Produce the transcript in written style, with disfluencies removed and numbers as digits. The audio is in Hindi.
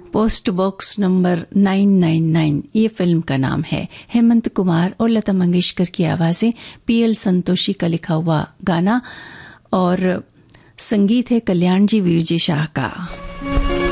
पोस्ट बॉक्स नंबर 999 ये फिल्म का नाम है। हेमंत कुमार और लता मंगेशकर की आवाजें, पीएल संतोषी का लिखा हुआ गाना और संगीत है कल्याण जी वीरजी शाह का।